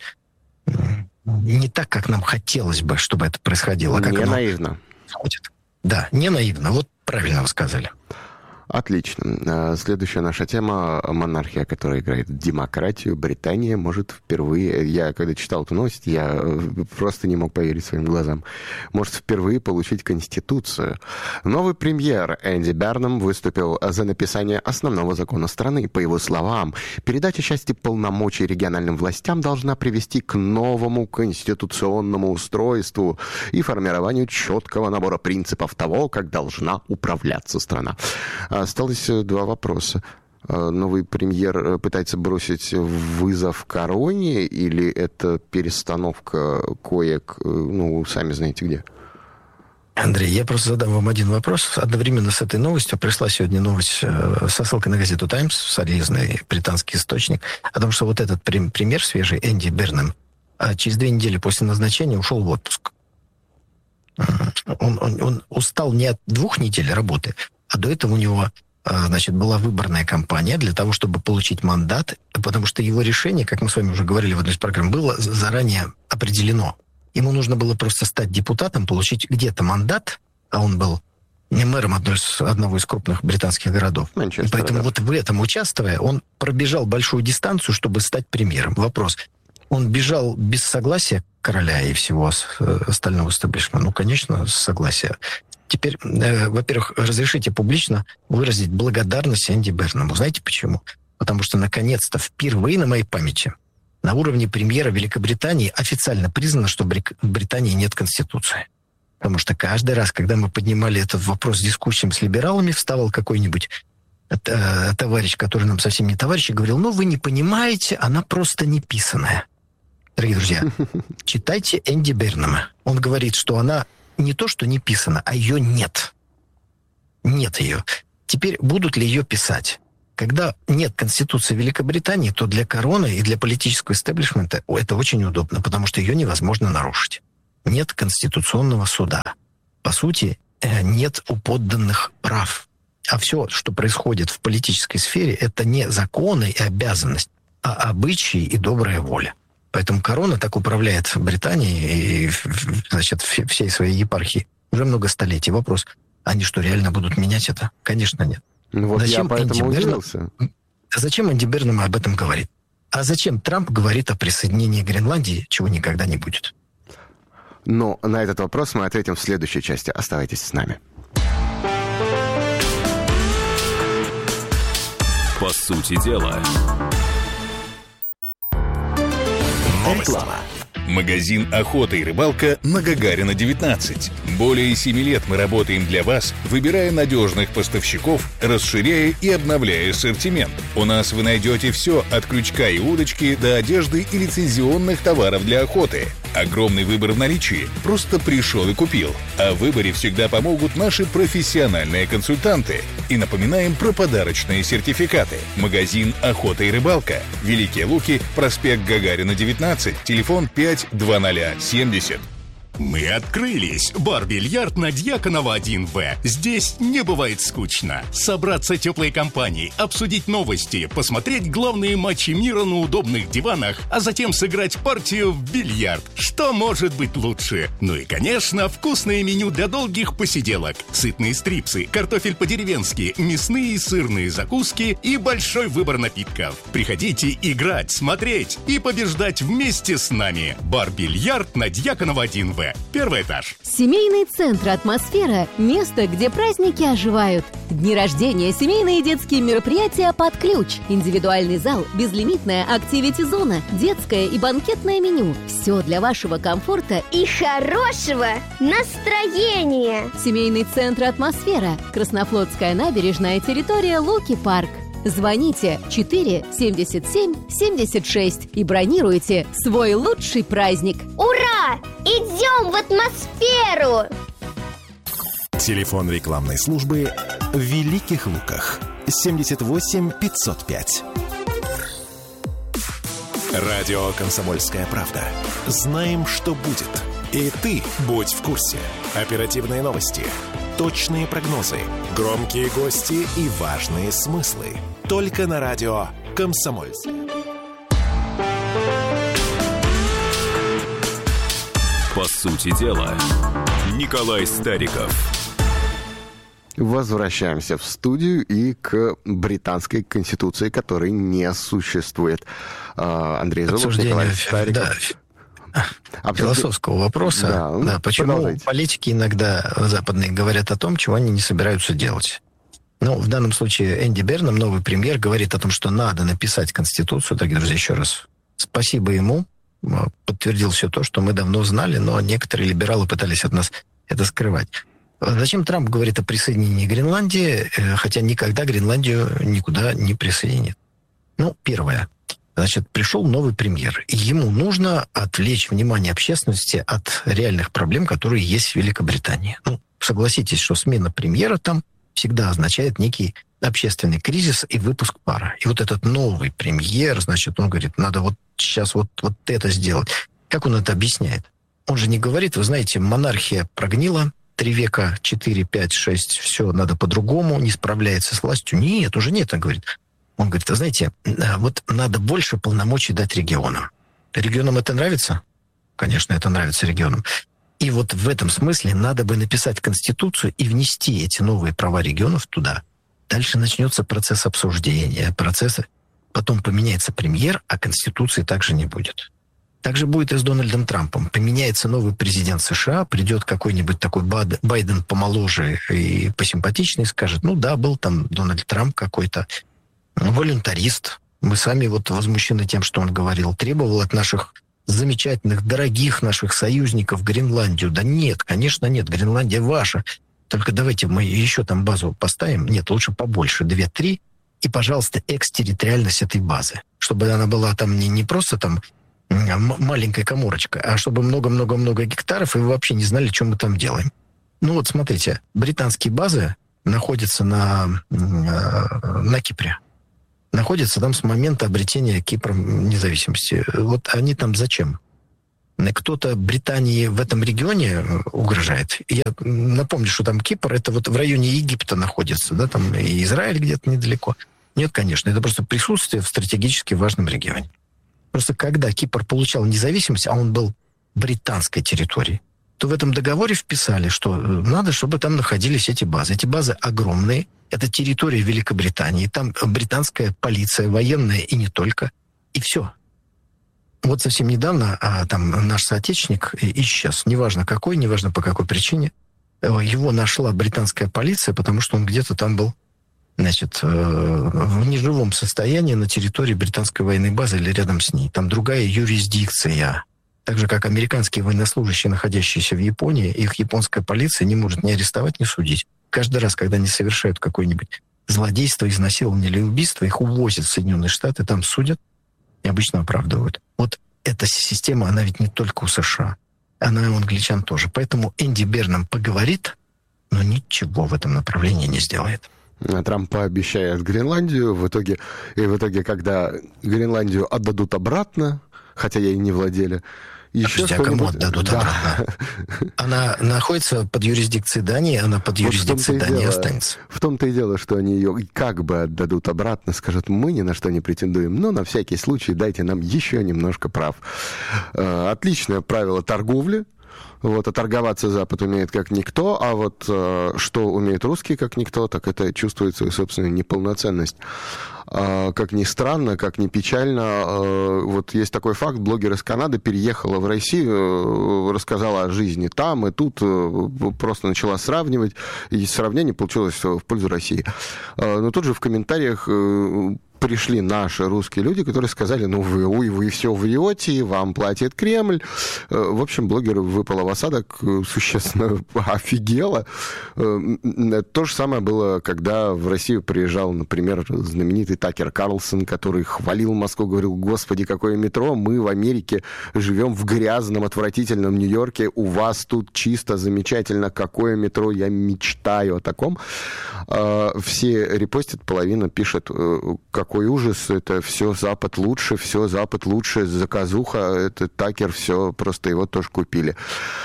не так, как нам хотелось бы, чтобы это происходило. А как не наивно. Происходит. Да, не наивно. Вот правильно вы сказали. Отлично. Следующая наша тема — монархия, которая играет в демократию. Британия может впервые... Я, когда читал эту новость, я просто не мог поверить своим глазам. Может впервые получить конституцию. Новый премьер Энди Бернам выступил за написание основного закона страны. По его словам, передача части полномочий региональным властям должна привести к новому конституционному устройству и формированию четкого набора принципов того, как должна управляться страна. Осталось два вопроса. Новый премьер пытается бросить вызов короне, или это перестановка коек, ну, сами знаете где? Андрей, я просто задам вам один вопрос. Одновременно с этой новостью пришла сегодня новость со ссылкой на газету «Таймс», солидный британский источник, о том, что вот этот премьер свежий, Энди Бернам, через две недели после назначения ушел в отпуск. Он, он, он устал не от двух недель работы, а до этого у него, значит, была выборная кампания для того, чтобы получить мандат, потому что его решение, как мы с вами уже говорили в одной из программ, было заранее определено. Ему нужно было просто стать депутатом, получить где-то мандат, а он был не мэром одной из, одного из крупных британских городов. Манчестер, и поэтому да. Вот в этом участвуя, он пробежал большую дистанцию, чтобы стать премьером. Вопрос. Он бежал без согласия короля и всего остального истеблишмента? Ну, конечно, с согласия. теперь, э, во-первых, разрешите публично выразить благодарность Энди Бернаму. Знаете почему? Потому что, наконец-то, впервые на моей памяти на уровне премьера Великобритании официально признано, что в Британии нет конституции. Потому что каждый раз, когда мы поднимали этот вопрос с дискуссией с либералами, вставал какой-нибудь э, товарищ, который нам совсем не товарищ, и говорил, ну, вы не понимаете, она просто не писаная. Дорогие друзья, читайте Энди Бернама. Он говорит, что она не то, что не писана, а ее нет. Нет ее. Теперь будут ли ее писать? Когда нет Конституции Великобритании, то для короны и для политического истеблишмента это очень удобно, потому что ее невозможно нарушить. Нет конституционного суда. По сути, нет у подданных прав. А все, что происходит в политической сфере, это не законы и обязанность, а обычаи и добрая воля. Поэтому корона так управляет Британией и, значит, всей своей епархией уже много столетий. Вопрос, они что, реально будут менять это? Конечно, нет. Ну, вот зачем, я Энди Бернам, зачем Энди Бернам об этом говорит? А зачем Трамп говорит о присоединении Гренландии, чего никогда не будет? Но на этот вопрос мы ответим в следующей части. Оставайтесь с нами. По сути дела. Реклама. Магазин «Охота и рыбалка» на Гагарина, девятнадцать. Более семи лет мы работаем для вас, выбирая надежных поставщиков, расширяя и обновляя ассортимент. У нас вы найдете все от крючка и удочки до одежды и лицензионных товаров для охоты. Огромный выбор в наличии. Просто пришел и купил. А в выборе всегда помогут наши профессиональные консультанты. И напоминаем про подарочные сертификаты. Магазин «Охота и рыбалка». Великие Луки, проспект Гагарина, девятнадцать, телефон пять два ноль семьдесят. Мы открылись. Бар-бильярд на Дьяконова один вэ. Здесь не бывает скучно. Собраться теплой компанией, обсудить новости, посмотреть главные матчи мира на удобных диванах, а затем сыграть партию в бильярд. Что может быть лучше? Ну и, конечно, вкусное меню для долгих посиделок. Сытные стрипсы, картофель по-деревенски, мясные и сырные закуски и большой выбор напитков. Приходите играть, смотреть и побеждать вместе с нами. Бар-бильярд на Дьяконова один вэ. Первый этаж. Семейный центр «Атмосфера» – место, где праздники оживают. Дни рождения, семейные и детские мероприятия под ключ. Индивидуальный зал, безлимитная активити-зона, детское и банкетное меню. Все для вашего комфорта и хорошего настроения. Семейный центр «Атмосфера». Краснофлотская набережная, территория Луки-парк. Звоните четыре семьдесят семь семьдесят шесть и бронируйте свой лучший праздник. Ура! Идем в атмосферу! Телефон рекламной службы в Великих Луках. семьдесят восемь пятьсот пять. Радио «Комсомольская правда». Знаем, что будет. И ты будь в курсе. Оперативные новости, точные прогнозы, громкие гости и важные смыслы. Только на радио «Комсомольская». По сути дела, Николай Стариков. Возвращаемся в студию и к британской конституции, которой не существует. Андрей Зубов, Николай Стариков. Да. Философского вопроса. Да, да, почему политики иногда западные говорят о том, чего они не собираются делать. Ну, в данном случае Энди Бернам, новый премьер, говорит о том, что надо написать Конституцию. Дорогие друзья, еще раз спасибо ему. Подтвердил все то, что мы давно знали, но некоторые либералы пытались от нас это скрывать. Зачем Трамп говорит о присоединении Гренландии, хотя никогда Гренландию никуда не присоединит? Ну, первое. Значит, пришел новый премьер, и ему нужно отвлечь внимание общественности от реальных проблем, которые есть в Великобритании. Ну, согласитесь, что смена премьера там всегда означает некий общественный кризис и выпуск пара. И вот этот новый премьер, значит, он говорит, надо вот сейчас вот, вот это сделать. Как он это объясняет? Он же не говорит, вы знаете, монархия прогнила, три века, четыре, пять, шесть, все, надо по-другому, не справляется с властью. Нет, уже нет, он говорит. Он говорит, вы знаете, вот надо больше полномочий дать регионам. Регионам это нравится? Конечно, это нравится регионам. И вот в этом смысле надо бы написать Конституцию и внести эти новые права регионов туда. Дальше начнется процесс обсуждения, процесс... Потом поменяется премьер, а Конституции также не будет. Так же будет и с Дональдом Трампом. Поменяется новый президент США, придет какой-нибудь такой Байден помоложе и посимпатичнее, скажет, ну да, был там Дональд Трамп какой-то, волюнтарист. Мы сами вот возмущены тем, что он говорил. Требовал от наших замечательных, дорогих наших союзников Гренландию. Да нет, конечно нет, Гренландия ваша. Только давайте мы еще там базу поставим. Нет, лучше побольше, две-три. И, пожалуйста, экстерриториальность этой базы. Чтобы она была там не, не просто там маленькая коморочка, а чтобы много-много-много гектаров, и вы вообще не знали, что мы там делаем. Ну вот смотрите, британские базы находятся на, на Кипре. Находятся там с момента обретения Кипром независимости. Вот они там зачем? Кто-то Британии в этом регионе угрожает. Я напомню, что там Кипр, это вот в районе Египта находится, да, там и Израиль где-то недалеко. Нет, конечно, это просто присутствие в стратегически важном регионе. Просто когда Кипр получал независимость, а он был британской территорией, то в этом договоре вписали, что надо, чтобы там находились эти базы. Эти базы огромные, это территория Великобритании, там британская полиция, военная и не только, и все. Вот совсем недавно а, там наш соотечественник исчез, неважно какой, неважно по какой причине, его нашла британская полиция, потому что он где-то там был, значит, в неживом состоянии на территории британской военной базы или рядом с ней. Там другая юрисдикция. Так же, как американские военнослужащие, находящиеся в Японии, их японская полиция не может ни арестовать, ни судить. Каждый раз, когда они совершают какое-нибудь злодейство, изнасилование или убийство, их увозят в Соединенные Штаты, там судят и обычно оправдывают. Вот эта система, она ведь не только у США, она и у англичан тоже. Поэтому Энди Бернам поговорит, но ничего в этом направлении не сделает. Трамп пообещает Гренландию, в итоге, и в итоге, когда Гренландию отдадут обратно, хотя ей не владели, еще а кому отдадут да. обратно? Она находится под юрисдикцией Дании, она под юрисдикцией вот Дании дело, останется. В том-то и дело, что они ее как бы отдадут обратно, скажут, мы ни на что не претендуем, но на всякий случай дайте нам еще немножко прав. Отличное правило торговли. Вот, а торговаться Запад умеет как никто, а вот э, что умеет русский как никто, так это чувствует свою собственную неполноценность. Э, как ни странно, как ни печально, э, вот есть такой факт, блогер из Канады переехала в Россию, э, рассказала о жизни там и тут, э, просто начала сравнивать, и сравнение получилось в пользу России. Э, но тут же в комментариях э, пришли наши русские люди, которые сказали, ну вы, ой, вы все врете, вам платит Кремль. В общем, блогер выпала в осадок, существенно офигела. То же самое было, когда в Россию приезжал, например, знаменитый Такер Карлсон, который хвалил Москву, говорил, господи, какое метро, мы в Америке живем в грязном, отвратительном Нью-Йорке, у вас тут чисто, замечательно, какое метро, я мечтаю о таком. Все репостят, половина пишет, как какой ужас, это все Запад лучше, все Запад лучше, заказуха, это Такер, все, просто его тоже купили.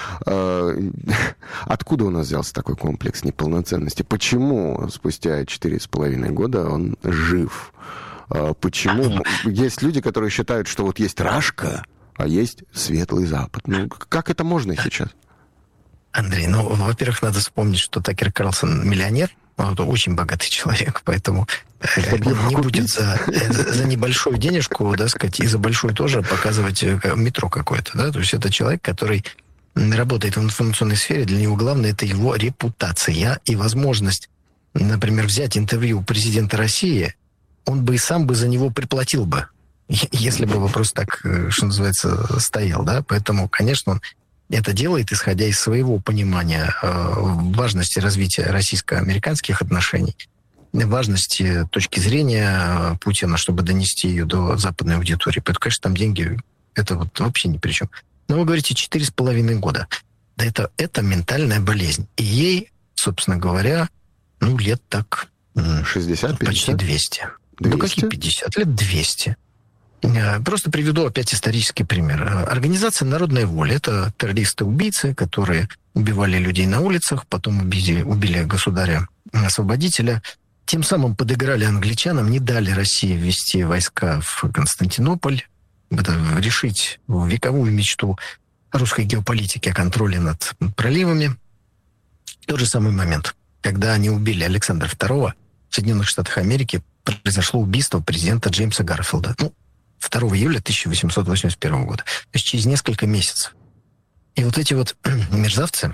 Откуда у нас взялся такой комплекс неполноценности? Почему спустя четыре с половиной года он жив? Почему? Есть люди, которые считают, что вот есть Рашка, а есть Светлый Запад. Ну, как это можно сейчас? Андрей, ну, во-первых, надо вспомнить, что Такер Карлсон миллионер, он очень богатый человек, поэтому он не будет за, за небольшую денежку, да, сказать, и за большую тоже показывать метро какое-то, да, то есть это человек, который работает в информационной сфере, для него главное это его репутация и возможность, например, взять интервью у президента России, он бы и сам бы за него приплатил бы, если бы вопрос так, что называется, стоял, да, поэтому, конечно, он это делает, исходя из своего понимания э, важности развития российско-американских отношений, важности точки зрения Путина, чтобы донести ее до западной аудитории. Поэтому, конечно, там деньги, это вот вообще ни при чем. Но вы говорите, четыре с половиной года. Да это, это ментальная болезнь. И ей, собственно говоря, ну, лет так... шестьдесят, почти двести. двести. Ну, какие пятьдесят? Лет двести. Просто приведу опять исторический пример. Организация «Народная воля» — это террористы-убийцы, которые убивали людей на улицах, потом убили, убили государя-освободителя, тем самым подыграли англичанам, не дали России ввести войска в Константинополь, это решить вековую мечту русской геополитики о контроле над проливами. Тот же самый момент, когда они убили Александра второго, в Соединенных Штатах Америки произошло убийство президента Джеймса Гарфилда. Ну, второго июля тысяча восемьсот восемьдесят первого года. То есть через несколько месяцев. И вот эти вот мерзавцы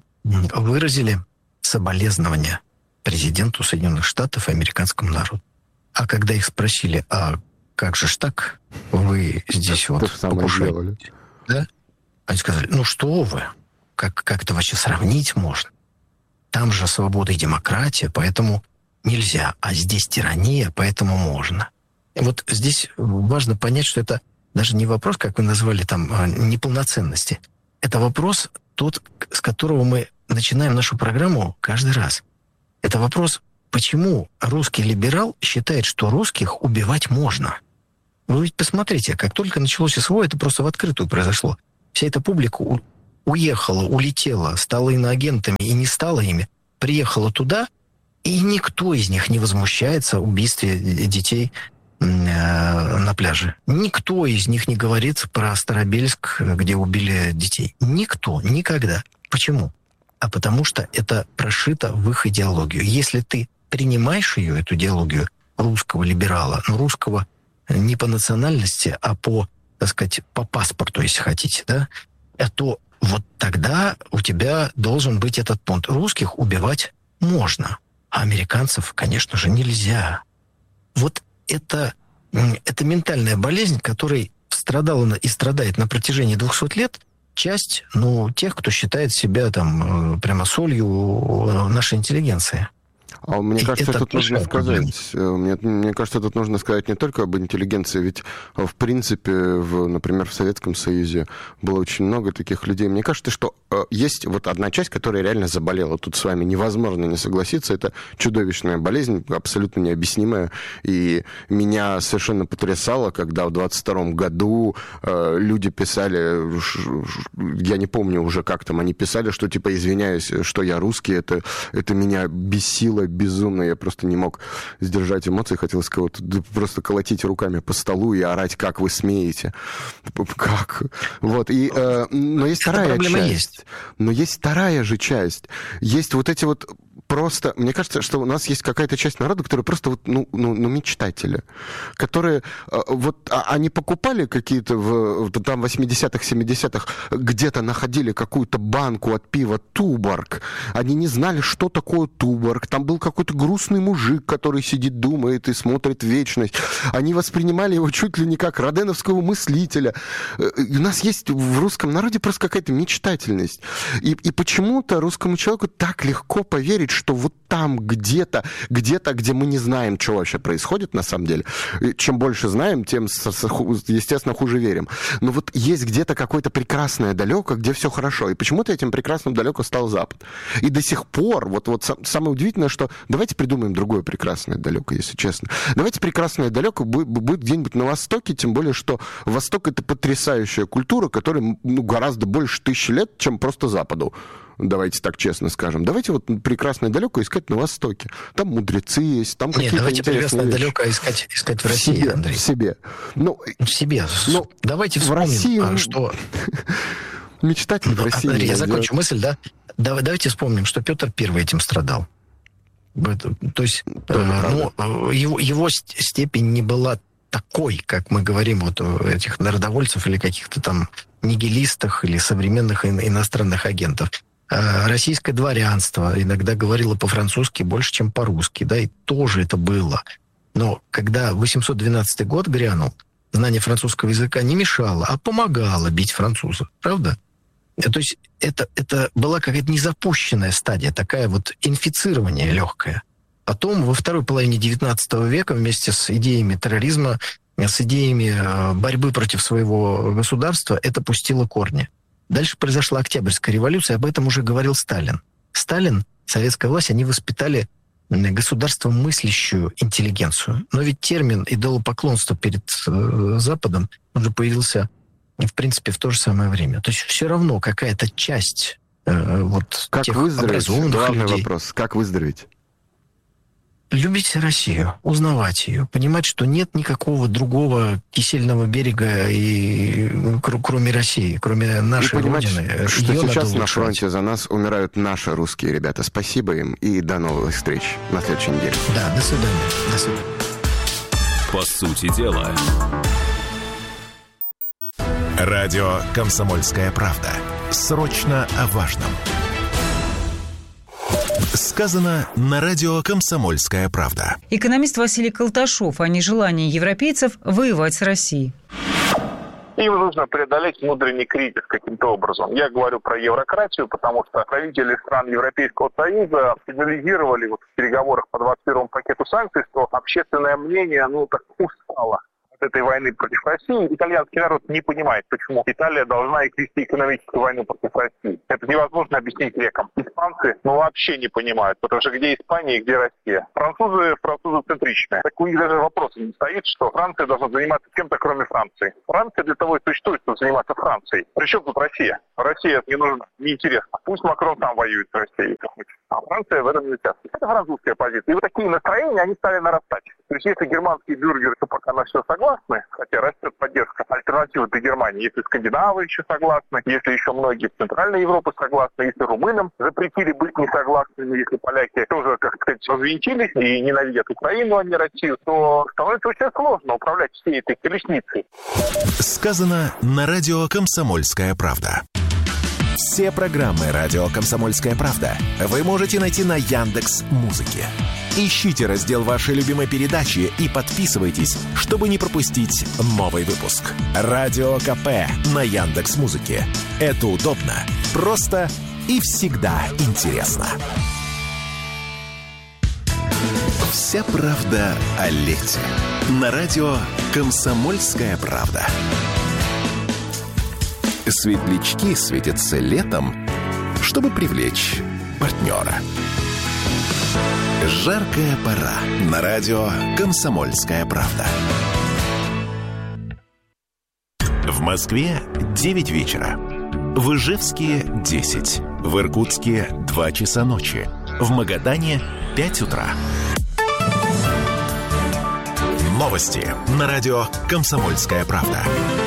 выразили соболезнования президенту Соединенных Штатов и американскому народу. А когда их спросили, а как же ж так, вы здесь вот покушаете, да? Они сказали, ну что вы, как, как это вообще сравнить можно? Там же свобода и демократия, поэтому нельзя, а здесь тирания, поэтому можно. И вот здесь важно понять, что это даже не вопрос, как вы назвали, там, неполноценности. Это вопрос тот, с которого мы начинаем нашу программу каждый раз. Это вопрос, почему русский либерал считает, что русских убивать можно. Вы ведь посмотрите, как только началось СВО, это просто в открытую произошло. Вся эта публика у- уехала, улетела, стала иноагентами и не стала ими, приехала туда, и никто из них не возмущается о убийстве детей э, на пляже. Никто из них не говорит про Старобельск, где убили детей. Никто, никогда. Почему? А потому что это прошито в их идеологию. Если ты принимаешь ее, эту идеологию русского либерала, ну, русского не по национальности, а по, так сказать, по паспорту, если хотите, да, то вот тогда у тебя должен быть этот пункт. Русских убивать можно, а американцев, конечно же, нельзя. Вот это, это ментальная болезнь, которой страдала и страдает на протяжении двухсот лет часть, ну, тех, кто считает себя там прямо солью нашей интеллигенции. А мне и кажется, тут нужно сказать, мне, мне кажется, тут нужно сказать не только об интеллигенции, ведь в принципе, в, например, в Советском Союзе было очень много таких людей. Мне кажется, что э, есть вот одна часть, которая реально заболела. Тут с вами невозможно не согласиться. Это чудовищная болезнь, абсолютно необъяснимая. И меня совершенно потрясало, когда в двадцать втором году э, люди писали, я не помню уже, как там они писали, что типа, извиняюсь, что я русский, это, это меня бесило безумно, я просто не мог сдержать эмоции, хотелось кого-то просто колотить руками по столу и орать, как вы смеете. Как? Вот, и, э, но есть вторая часть. Есть. Но есть вторая же часть. Есть вот эти вот просто... Мне кажется, что у нас есть какая-то часть народа, которая просто вот, ну, ну, ну мечтатели, которые э, вот, а, они покупали какие-то в, там восьмидесятых, семидесятых, где-то находили какую-то банку от пива Туборг. Они не знали, что такое Туборг. Там был какой-то грустный мужик, который сидит, думает и смотрит в вечность. Они воспринимали его чуть ли не как роденовского мыслителя. И у нас есть в русском народе просто какая-то мечтательность. И, и почему-то русскому человеку так легко поверить, что вот там где-то, где-то, где мы не знаем, что вообще происходит на самом деле. И чем больше знаем, тем, естественно, хуже верим. Но вот есть где-то какое-то прекрасное далеко, где все хорошо. И почему-то этим прекрасным далеко стал Запад. И до сих пор, вот, вот самое удивительное, что давайте придумаем другое прекрасное далеко, если честно. Давайте прекрасное далеко будет, будет где-нибудь на Востоке, тем более, что Восток — это потрясающая культура, которая, ну, гораздо больше тысячи лет, чем просто Западу. Давайте так честно скажем. Давайте вот прекрасное далеко искать на Востоке. Там мудрецы есть, там какие-то Нет, давайте прекрасное вещи. далеко искать, искать в России, в себе, Андрей. В себе. Ну, в себе. Ну, давайте вспомним, в России, что... Мечтатель в России. Андрей, я закончу мысль, да? Давайте вспомним, что Петр Первый этим страдал. То есть ну, его, его степень не была такой, как мы говорим вот о этих народовольцев или каких-то там нигилистах или современных иностранных агентов. Российское дворянство иногда говорило по-французски больше, чем по-русски, да, и тоже это было. Но когда восемьсот двенадцатый год грянул, знание французского языка не мешало, а помогало бить французов, правда? То есть это, это была какая-то незапущенная стадия, такая вот инфицирование легкое. Потом во второй половине девятнадцатого века вместе с идеями терроризма, с идеями борьбы против своего государства это пустило корни. Дальше произошла Октябрьская революция, об этом уже говорил Сталин. Сталин, советская власть, они воспитали государством мыслящую интеллигенцию. Но ведь термин идолопоклонство перед э, Западом, он же появился, в принципе, в то же самое время. То есть все равно какая-то часть э, вот как тех выздороветь? образованных Главный людей... вопрос. Как выздороветь? Любить Россию, узнавать ее, понимать, что нет никакого другого кисельного берега, и, кроме России, кроме нашей и понимать, Родины. Что сейчас на фронте за нас умирают наши русские ребята. Спасибо им и до новых встреч на следующей неделе. Да, до свидания. До свидания. По сути дела, Радио «Комсомольская правда». Срочно о важном. Сказано на радио «Комсомольская правда». Экономист Василий Колташов о нежелании европейцев воевать с Россией. Им нужно преодолеть внутренний кризис каким-то образом. Я говорю про еврократию, потому что правители стран Европейского Союза сигнализировали вот в переговорах по двадцать первому пакету санкций, что общественное мнение, ну, так устало от этой войны против России. Итальянский народ не понимает, почему Италия должна и вести экономическую войну против России. Это невозможно объяснить грекам. Испанцы, ну, вообще не понимают, потому что где Испания и где Россия. Французы, французы центричные. Так у них даже вопрос не стоит, что Франция должна заниматься кем-то, кроме Франции. Франция для того и существует, чтобы заниматься Францией. Причем тут Россия? Россия не нужна, неинтересно. Пусть Макрон сам воюет с Россией, а Франция в этом не участвует. Это французская позиция. И вот такие настроения, они стали нарастать. То есть если германские бюргеры пока на все согласны, хотя растет поддержка альтернативы для Германии, если скандинавы еще согласны, если еще многие в Центральной Европе согласны, если румынам запретили быть несогласными, если поляки тоже, как сказать, развинтились и ненавидят Украину, а не Россию, то становится очень сложно управлять всей этой колесницей. Сказано на радио «Комсомольская правда». Все программы «Радио Комсомольская правда» вы можете найти на Яндекс.Музыке. Ищите раздел вашей любимой передачи и подписывайтесь, чтобы не пропустить новый выпуск. Радио КП на Яндекс.Музыке. Это удобно, просто и всегда интересно. Вся правда о лете. На радио «Комсомольская правда». Светлячки светятся летом, чтобы привлечь партнера. Жаркая пора на радио «Комсомольская правда». В Москве девять вечера. В Ижевске десять. В Иркутске два часа ночи. В Магадане пять утра. Новости на радио «Комсомольская правда».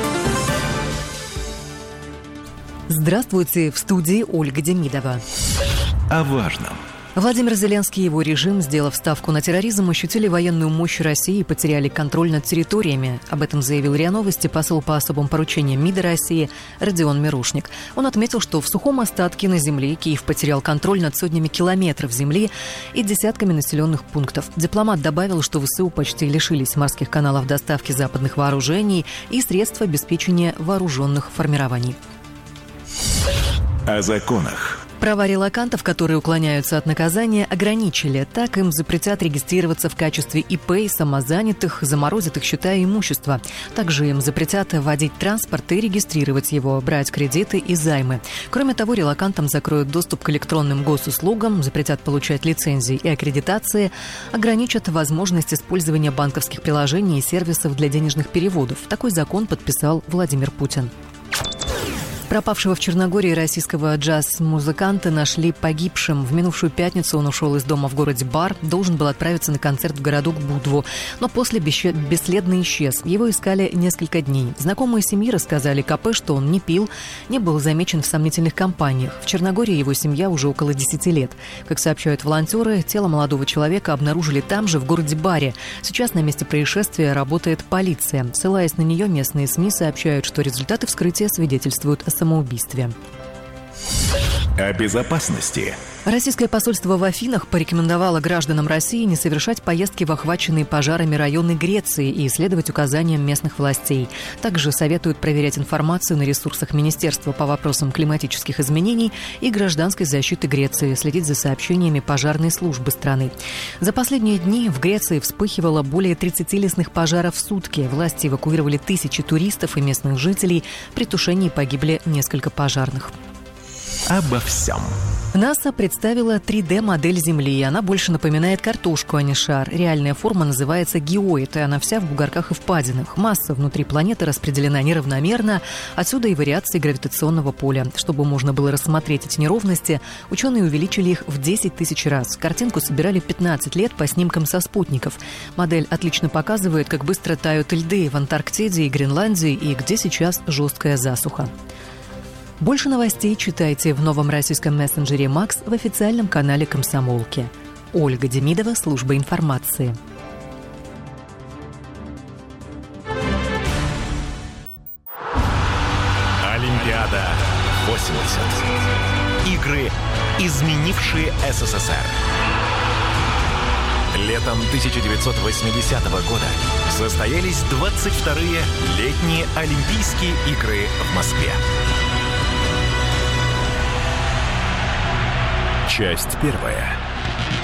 Здравствуйте, в студии Ольга Демидова. О важном. Владимир Зеленский и его режим, сделав ставку на терроризм, ощутили военную мощь России и потеряли контроль над территориями. Об этом заявил РИА Новости посол по особым поручениям МИДа России Родион Мирошник. Он отметил, что в сухом остатке на земле Киев потерял контроль над сотнями километров земли и десятками населенных пунктов. Дипломат добавил, что ВСУ почти лишились морских каналов доставки западных вооружений и средств обеспечения вооруженных формирований. О законах. Права релокантов, которые уклоняются от наказания, ограничили. Так им запретят регистрироваться в качестве ИП и самозанятых, заморозят их счета и имущество. Также им запретят водить транспорт и регистрировать его, брать кредиты и займы. Кроме того, релокантам закроют доступ к электронным госуслугам, запретят получать лицензии и аккредитации, ограничат возможность использования банковских приложений и сервисов для денежных переводов. Такой закон подписал Владимир Путин. Пропавшего в Черногории российского джаз-музыканта нашли погибшим. В минувшую пятницу он ушел из дома в городе Бар, должен был отправиться на концерт в городок Будву, но после бесследно исчез. Его искали несколько дней. Знакомые семьи рассказали КП, что он не пил, не был замечен в сомнительных компаниях. В Черногории его семья уже около десяти лет. Как сообщают волонтеры, тело молодого человека обнаружили там же, в городе Баре. Сейчас на месте происшествия работает полиция. Ссылаясь на нее, местные СМИ сообщают, что результаты вскрытия свидетельствуют о самоубийстве. О безопасности. Российское посольство в Афинах порекомендовало гражданам России не совершать поездки в охваченные пожарами районы Греции и следовать указаниям местных властей. Также советуют проверять информацию на ресурсах Министерства по вопросам климатических изменений и гражданской защиты Греции, следить за сообщениями пожарной службы страны. За последние дни в Греции вспыхивало более тридцати лесных пожаров в сутки. Власти эвакуировали тысячи туристов и местных жителей. При тушении погибли несколько пожарных. Обо всем. НАСА представила три дэ-модель Земли, и она больше напоминает картошку, а не шар. Реальная форма называется геоид, и она вся в бугорках и впадинах. Масса внутри планеты распределена неравномерно, отсюда и вариации гравитационного поля. Чтобы можно было рассмотреть эти неровности, ученые увеличили их в десять тысяч раз. Картинку собирали пятнадцать лет по снимкам со спутников. Модель отлично показывает, как быстро тают льды в Антарктиде и Гренландии, и где сейчас жесткая засуха. Больше новостей читайте в новом российском мессенджере «Макс» в официальном канале «Комсомолки». Ольга Демидова, служба информации. Олимпиада восемьдесят. Игры, изменившие СССР. Летом тысяча девятьсот восьмидесятого года состоялись двадцать вторые летние Олимпийские игры в Москве. Часть первая.